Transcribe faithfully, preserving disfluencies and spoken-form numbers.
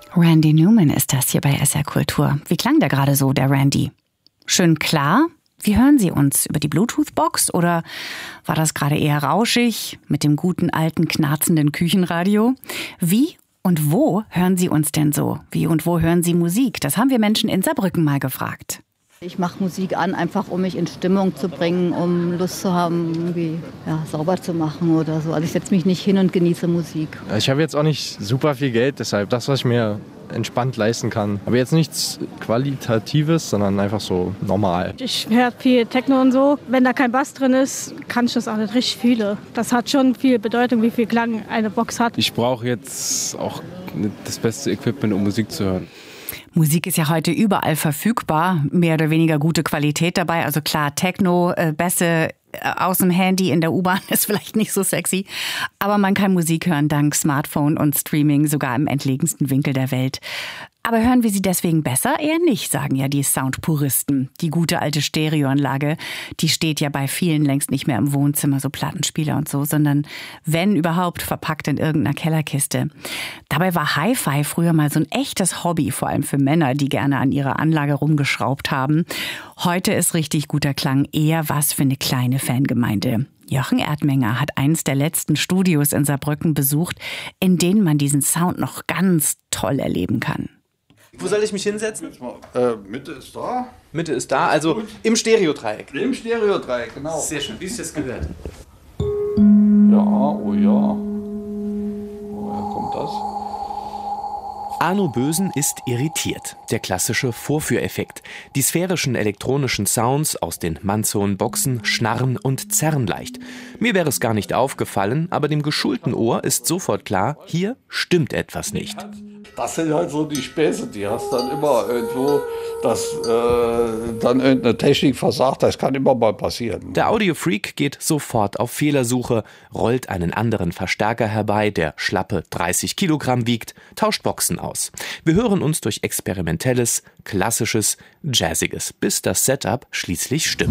Randy Newman ist das hier bei S R Kultur. Wie klang der gerade so, der Randy? Schön klar? Wie hören Sie uns? Über die Bluetooth-Box oder war das gerade eher rauschig mit dem guten alten knarzenden Küchenradio? Wie und wo hören Sie uns denn so? Wie und wo hören Sie Musik? Das haben wir Menschen in Saarbrücken mal gefragt. Ich mache Musik an, einfach um mich in Stimmung zu bringen, um Lust zu haben, irgendwie ja, sauber zu machen oder so. Also ich setze mich nicht hin und genieße Musik. Ich habe jetzt auch nicht super viel Geld, deshalb das, was ich mir entspannt leisten kann. Aber jetzt nichts Qualitatives, sondern einfach so normal. Ich höre viel Techno und so. Wenn da kein Bass drin ist, kann ich das auch nicht richtig fühlen. Das hat schon viel Bedeutung, wie viel Klang eine Box hat. Ich brauche jetzt auch das beste Equipment, um Musik zu hören. Musik ist ja heute überall verfügbar, mehr oder weniger gute Qualität dabei. Also klar, Techno, äh, Bässe aus dem Handy in der U-Bahn ist vielleicht nicht so sexy, aber man kann Musik hören dank Smartphone und Streaming, sogar im entlegensten Winkel der Welt. Aber hören wir sie deswegen besser? Eher nicht, sagen ja die Soundpuristen. Die gute alte Stereoanlage, die steht ja bei vielen längst nicht mehr im Wohnzimmer, so Plattenspieler und so, sondern wenn überhaupt verpackt in irgendeiner Kellerkiste. Dabei war Hi-Fi früher mal so ein echtes Hobby, vor allem für Männer, die gerne an ihrer Anlage rumgeschraubt haben. Heute ist richtig guter Klang eher was für eine kleine Fangemeinde. Jochen Erdmenger hat eines der letzten Studios in Saarbrücken besucht, in denen man diesen Sound noch ganz toll erleben kann. Wo soll ich mich hinsetzen? Äh, Mitte ist da. Mitte ist da, also im Stereodreieck. Im Stereodreieck, genau. Sehr schön, wie ist das gehört? Ja, oh ja. Woher kommt das? Arno Bösen ist irritiert. Der klassische Vorführeffekt. Die sphärischen elektronischen Sounds aus den Manzon-Boxen schnarren und zerren leicht. Mir wäre es gar nicht aufgefallen, aber dem geschulten Ohr ist sofort klar, hier stimmt etwas nicht. Das sind halt so die Späße, die hast dann immer irgendwo, dass äh, dann irgendeine Technik versagt, das kann immer mal passieren. Der Audiofreak geht sofort auf Fehlersuche, rollt einen anderen Verstärker herbei, der schlappe dreißig Kilogramm wiegt, tauscht Boxen aus. Wir hören uns durch experimentelles, klassisches, jazziges, bis das Setup schließlich stimmt.